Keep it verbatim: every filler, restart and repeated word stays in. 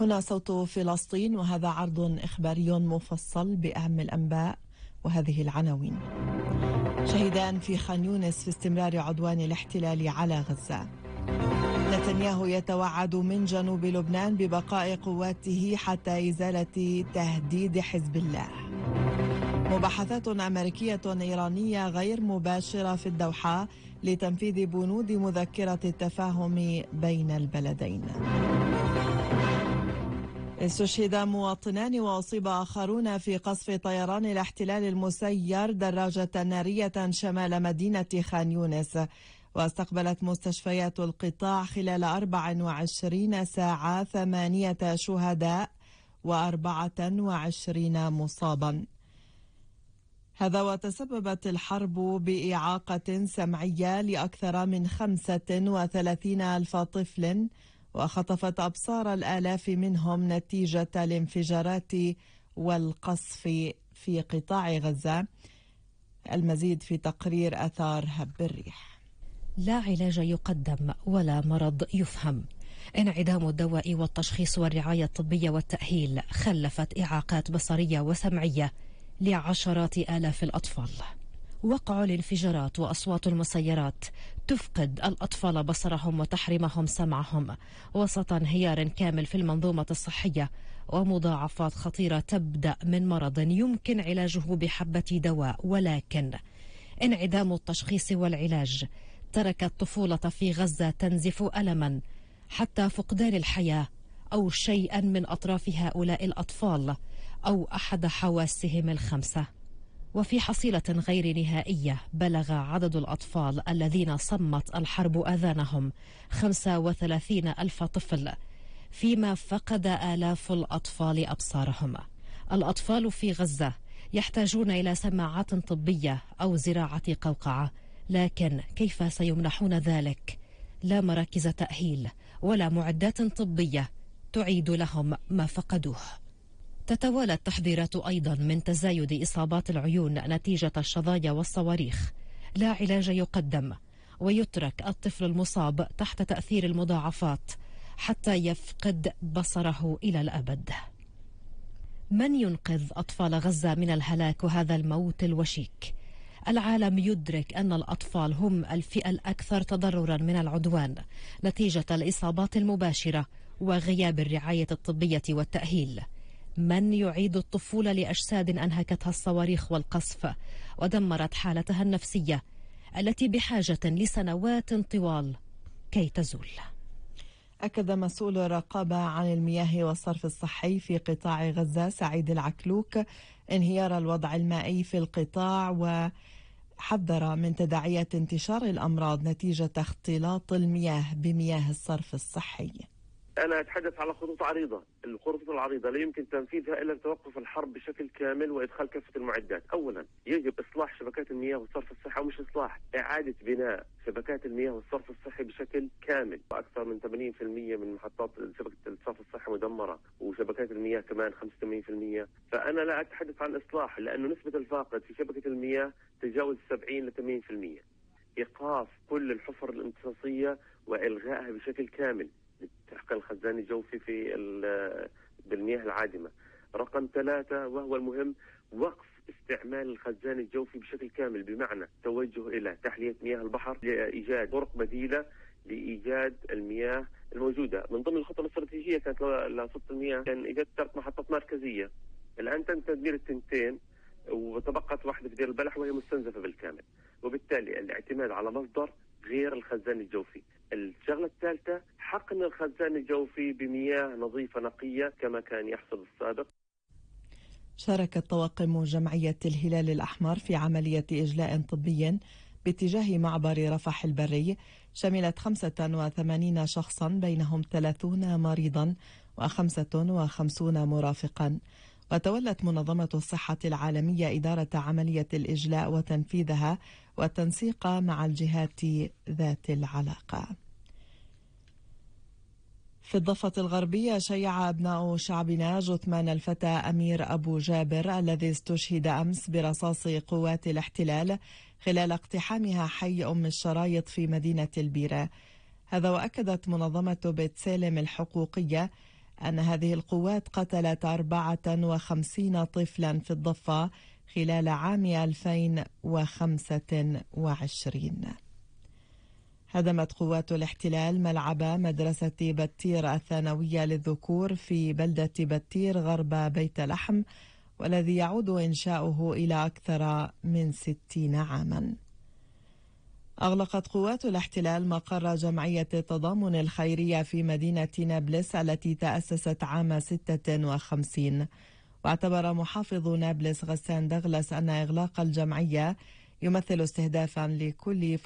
هنا صوت فلسطين، وهذا عرض إخباري مفصل بأهم الأنباء وهذه العناوين. شهيدان في خان يونس في استمرار عدوان الاحتلال على غزة. نتنياهو يتوعد من جنوب لبنان ببقاء قواته حتى إزالة تهديد حزب الله. مباحثات أمريكية إيرانية غير مباشرة في الدوحة لتنفيذ بنود مذكرة التفاهم بين البلدين. استشهد مواطنان وأصيب آخرون في قصف طيران الاحتلال المسير دراجة نارية شمال مدينة خان يونس. واستقبلت مستشفيات القطاع خلال أربع وعشرين ساعة ثمانية شهداء وأربعة وعشرين مصابا. هذا وتسببت الحرب بإعاقة سمعية لأكثر من خمسة وثلاثين ألف طفل، وخطفت أبصار الآلاف منهم نتيجة الانفجارات والقصف في قطاع غزة. المزيد في تقرير أثار هب الريح. لا علاج يقدم ولا مرض يفهم. انعدام الدواء والتشخيص والرعاية الطبية والتأهيل خلفت إعاقات بصرية وسمعية لعشرات آلاف الأطفال. وقع الانفجارات وأصوات المسيرات تفقد الأطفال بصرهم وتحرمهم سمعهم وسط انهيار كامل في المنظومة الصحية ومضاعفات خطيرة تبدأ من مرض يمكن علاجه بحبة دواء، ولكن انعدام التشخيص والعلاج ترك الطفولة في غزة تنزف ألما حتى فقدان الحياة أو شيئا من أطراف هؤلاء الأطفال أو أحد حواسهم الخمسة. وفي حصيلة غير نهائية بلغ عدد الأطفال الذين صمت الحرب آذانهم خمسة وثلاثين ألف طفل، فيما فقد آلاف الأطفال أبصارهم. الأطفال في غزة يحتاجون إلى سماعات طبية أو زراعة قوقعة، لكن كيف سيمنحون ذلك؟ لا مراكز تأهيل ولا معدات طبية تعيد لهم ما فقدوه. تتوالى التحذيرات أيضا من تزايد إصابات العيون نتيجة الشظايا والصواريخ. لا علاج يقدم، ويترك الطفل المصاب تحت تأثير المضاعفات حتى يفقد بصره إلى الأبد. من ينقذ أطفال غزة من الهلاك وهذا الموت الوشيك؟ العالم يدرك أن الأطفال هم الفئة الأكثر تضررا من العدوان نتيجة الإصابات المباشرة وغياب الرعاية الطبية والتأهيل. من يعيد الطفولة لأجساد أنهكتها الصواريخ والقصف ودمرت حالتها النفسية التي بحاجة لسنوات طوال كي تزول؟ أكد مسؤول الرقابة عن المياه والصرف الصحي في قطاع غزة سعيد العكلوك انهيار الوضع المائي في القطاع، وحذر من تداعيات انتشار الأمراض نتيجة اختلاط المياه بمياه الصرف الصحي. أنا أتحدث على خطوط عريضة. الخطوط العريضة لا يمكن تنفيذها إلا بتوقف الحرب بشكل كامل وإدخال كافة المعدات. أولا يجب إصلاح شبكات المياه والصرف الصحي، أو مش إصلاح، إعادة بناء شبكات المياه والصرف الصحي بشكل كامل. أكثر من ثمانين بالمئة من محطات شبكة الصرف الصحي مدمرة، وشبكات المياه كمان خمسة وثمانين بالمئة. فأنا لا أتحدث عن إصلاح، لأنه نسبة الفاقد في شبكة المياه تجاوز سبعين إلى ثمانين بالمئة. إيقاف كل الحفر الامتصاصية وإلغائها بشكل كامل تحقيق الخزان الجوفي في بالمياه العادمة. رقم ثلاثة وهو المهم، وقف استعمال الخزان الجوفي بشكل كامل، بمعنى توجه إلى تحلية مياه البحر لإيجاد طرق بديلة لإيجاد المياه الموجودة. من ضمن الخطة الاستراتيجية كانت لصفة المياه كان إيجاد ثلاث محطات مركزية. الآن تم تدمير التنتين وتبقت واحدة في دير البلح وهي مستنزفة بالكامل، وبالتالي الاعتماد على مصدر غير الخزان الجوفي. الشغلة الثالثة حقن الخزان الجوفي بمياه نظيفة نقية كما كان يحصل السابق. شاركت طواقم جمعية الهلال الأحمر في عملية إجلاء طبي باتجاه معبر رفح البري شملت خمسة وثمانين شخصا، بينهم ثلاثين مريضا وخمسة وخمسين مرافقا. وتولت منظمة الصحة العالمية إدارة عملية الإجلاء وتنفيذها والتنسيق مع الجهات ذات العلاقة. في الضفة الغربية شيع أبناء شعبنا جثمان الفتى أمير أبو جابر الذي استشهد أمس برصاص قوات الاحتلال خلال اقتحامها حي أم الشرايط في مدينة البيرة. هذا وأكدت منظمة بيت سالم الحقوقية أن هذه القوات قتلت أربعة وخمسين طفلا في الضفة خلال عام ألفين وخمسة وعشرين. هدمت قوات الاحتلال ملعب مدرسة بتير الثانوية للذكور في بلدة بتير غرب بيت لحم، والذي يعود إنشاؤه إلى أكثر من ستين عاما. أغلقت قوات الاحتلال مقر جمعية التضامن الخيرية في مدينة نابلس التي تأسست عام ستة وخمسين، واعتبر محافظ نابلس غسان دغلس أن إغلاق الجمعية يمثل استهدافا لكل